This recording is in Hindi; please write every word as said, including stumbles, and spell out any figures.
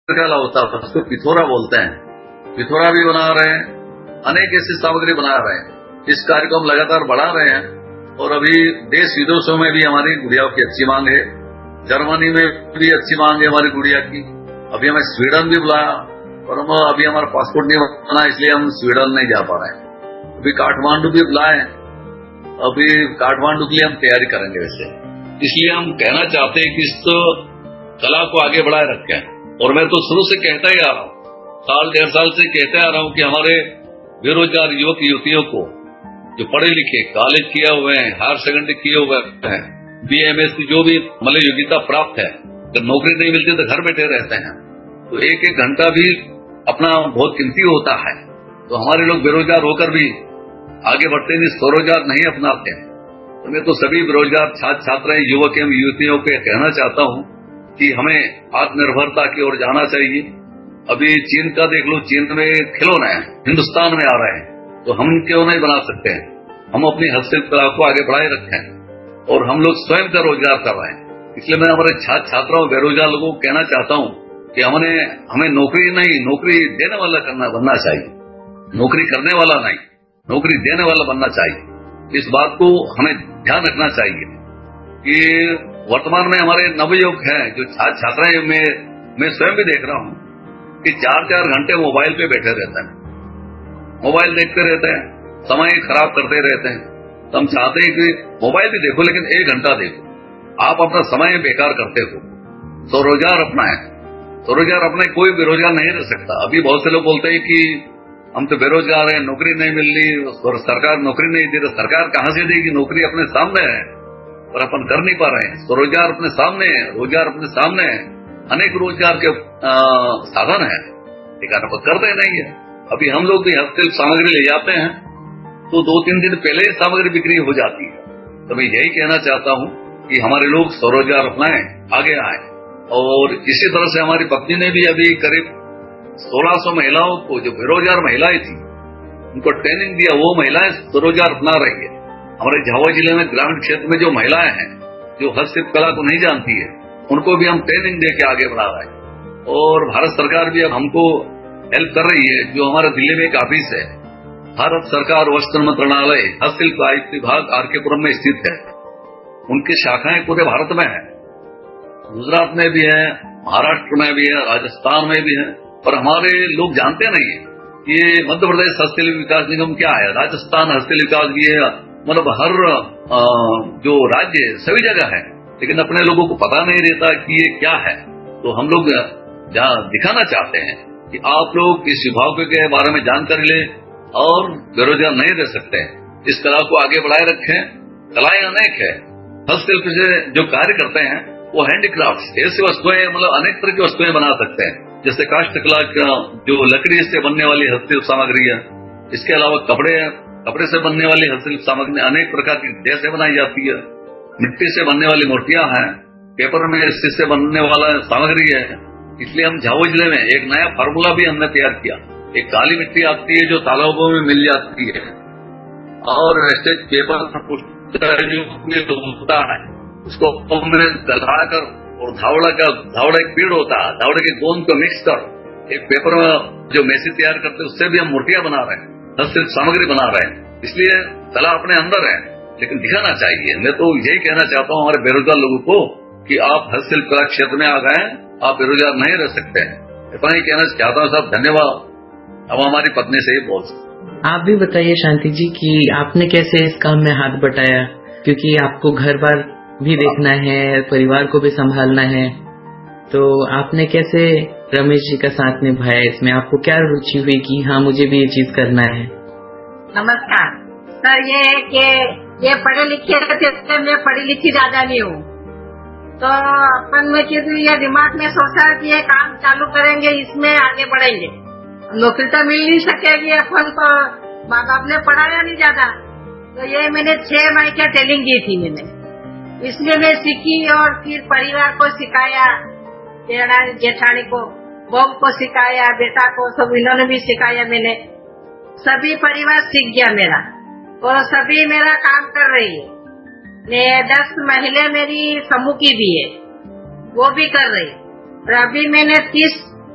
चंद्रकला होता है, उसको पिथौरा बोलते हैं, पिथौरा भी बना रहे हैं, अनेक ऐसी सामग्री बना रहे हैं। इस कार्य को हम लगातार बढ़ा रहे हैं और अभी देश विदेशों में भी हमारी गुड़ियाओं की अच्छी मांग है। जर्मनी में भी अच्छी मांग है हमारी गुड़िया की। अभी हमें स्वीडन भी बुलाया और हम अभी हमारा पासपोर्ट नहीं बना, इसलिए हम स्वीडन नहीं जा पा रहे हैं। अभी काठमांडू भी बुलाए, अभी काठमांडू के लिए हम तैयारी करेंगे वैसे। इसलिए हम कहना चाहते हैं कि इस तो कला को आगे बढ़ाए रखें। और मैं तो शुरू से कहता ही आ रहा हूँ, साल डेढ़ साल से कहते आ रहा हूँ कि हमारे बेरोजगार युवक युवतियों को जो पढ़े लिखे, कॉलेज किए हुए हैं, हायर सेकेंडरी किए हुए हैं, बी एम एस जो भी मतलब योग्यता प्राप्त है, अगर नौकरी नहीं मिलती तो घर बैठे रहते हैं, तो एक एक घंटा भी अपना बहुत कीमती होता है। तो हमारे लोग बेरोजगार होकर भी आगे बढ़ते नहीं, स्वरोजगार नहीं अपनाते हैं। तो मैं तो सभी बेरोजगार छात्र छात्राएं, युवक एवं युवतियों को कहना चाहता हूँ कि हमें आत्मनिर्भरता की ओर जाना चाहिए। अभी चीन का देख लो, चीन में खिलौने हैं, हिंदुस्तान में आ रहे हैं, तो हम क्यों नहीं बना सकते हैं? हम अपनी हस्तशिल्प कला को आगे बढ़ाए रखें और हम लोग स्वयं का रोजगार कर रहे हैं। इसलिए मैं हमारे छात्र छात्राओं, बेरोजगार लोगों को कहना चाहता हूँ कि हमने हमें नौकरी नहीं, नौकरी देने वाला करना बनना चाहिए, नौकरी करने वाला नहीं, नौकरी देने वाला बनना चाहिए। इस बात को हमें ध्यान रखना चाहिए कि वर्तमान में हमारे नवयुवक हैं जो छात्र छात्राएं, में मैं स्वयं भी देख रहा हूँ कि चार चार घंटे मोबाइल पे बैठे रहते हैं, मोबाइल देखते रहते हैं, समय खराब करते रहते हैं। तो हम चाहते हैं कि मोबाइल भी देखो लेकिन एक घंटा देखो, आप अपना समय बेकार करते हो। स्वरोजगार अपना है, स्वरोजगार अपना, कोई बेरोजगार नहीं रह सकता। अभी बहुत से लोग बोलते हैं कि हम तो बेरोजगार हैं, नौकरी नहीं मिल रही और सरकार नौकरी नहीं दे रही। सरकार कहाँ से देगी? नौकरी अपने सामने है पर अपन कर नहीं पा रहे हैं। स्वरोजगार अपने सामने है, रोजगार अपने सामने है, अनेक रोजगार के आ, साधन है, लेकिन अपन करते नहीं है। अभी हम लोग भी हस्तशिल्प सामग्री ले जाते हैं तो दो तीन दिन पहले ही सामग्री बिक्री हो जाती है। तो मैं यही कहना चाहता हूँ कि हमारे लोग स्वरोजगार अपनाएं, आगे आए। और इसी तरह से हमारी पत्नी ने भी अभी करीब सोलह सौ महिलाओं को, जो बेरोजगार महिलाएं थी, उनको ट्रेनिंग दिया। वो महिलाएं स्वरोजगार अपना रही है। हमारे झाबुआ जिले में ग्रामीण क्षेत्र में जो महिलाएं हैं जो हस्तशिल्प कला को नहीं जानती है, उनको भी हम ट्रेनिंग दे के आगे बढ़ा रहे हैं। और भारत सरकार भी अब हमको हेल्प कर रही है। जो हमारे दिल्ली में एक ऑफिस है, भारत सरकार वस्त्र मंत्रालय हस्तशिल्प आयुक्त विभाग आर के पुरम में स्थित है, उनकी शाखाएं पूरे भारत में है, गुजरात में भी है, महाराष्ट्र में भी है, राजस्थान में भी है। पर हमारे लोग जानते नहीं है ये मध्य प्रदेश हस्तशिल्प विकास निगम क्या है, राजस्थान हस्तशिल्प विकास भी है, मतलब हर आ, जो राज्य सभी जगह है, लेकिन अपने लोगों को पता नहीं रहता कि ये क्या है। तो हम लोग दिखाना चाहते हैं कि आप लोग इस विभाग के बारे में जानकारी लें और बेरोजगार नहीं रह सकते। इस कला को आगे बढ़ाए रखें। कलाएं अनेक है, हस्तशिल्प से जो कार्य करते हैं वो हैंडीक्राफ्ट, ऐसी वस्तुएं, मतलब अनेक तरह की वस्तुएं बना सकते हैं, जैसे काष्ठ कला का जो लकड़ी से बनने वाली हस्तशिल्प सामग्री है। इसके अलावा कपड़े, कपड़े से बनने वाली हस्तशिल्प सामग्री अनेक प्रकार की जैसे बनाई जाती है। मिट्टी से बनने वाली मूर्तियां हैं, पेपर में से बनने वाला सामग्री है। इसलिए हम झाबुआ जिले में एक नया फार्मूला भी हमने तैयार किया। एक काली मिट्टी आती है जो तालाबों में मिल जाती है और वेस्टेज पेपर जो होता है उसको हमने गलाकर, और धावड़ा का धावड़ा एक पेड़ होता है, धावड़े के गोंद को मिक्स कर एक पेपर में जो मेसी तैयार करते हैं, उससे भी हम मूर्तियां बना रहे हैं, हस्तशिल्प सामग्री बना रहे हैं। इसलिए कला अपने अंदर है लेकिन दिखाना चाहिए। मैं तो यही कहना चाहता हूँ हमारे बेरोजगार लोगों को कि आप हस्तशिल्प कला क्षेत्र में आ गए, आप बेरोजगार नहीं रह सकते हैं। इतना ही कहना चाहता हूँ साहब, धन्यवाद। अब हमारी पत्नी से ही बोल सकते। आप भी बताइए शांति जी कि आपने कैसे इस काम में हाथ बटाया, क्योंकि आपको घर बार भी देखना है, परिवार को भी संभालना है, तो आपने कैसे रमेश जी का साथ निभाया इसमें? आपको क्या रुचि हुई कि हाँ मुझे भी ये चीज करना है? नमस्कार सर, ये है कि ये पढ़े लिखे रहते, मैं पढ़ी लिखी ज्यादा नहीं हूँ, तो अपन में ये दिमाग में सोचा कि ये काम चालू करेंगे, इसमें आगे बढ़ेंगे। नौकरी तो मिल नहीं सकेगी, अपन को माँ बाप ने पढ़ाया नहीं ज्यादा, तो ये मैंने छह महीने की ट्रेनिंग दी थी मैंने, इसलिए मैं सीखी और फिर परिवार को सिखाया, जेठानी को, बहू को सिखाया, बेटा को, सब इन्होंने भी सिखाया। मैंने सभी परिवार सीख गया मेरा, और सभी मेरा काम कर रही है। ने दस महिला मेरी समूह की भी है, वो भी कर रही। और अभी मैंने तीस